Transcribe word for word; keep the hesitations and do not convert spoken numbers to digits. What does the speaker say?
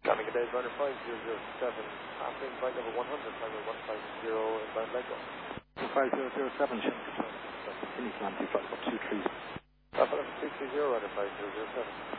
Coming to base runner five zero zero seven, passing flight number one hundred, runway one five zero, inbound leg go. five zero zero seven, continue climb to flight two three. Alpha number three three zero, runner five zero zero seven.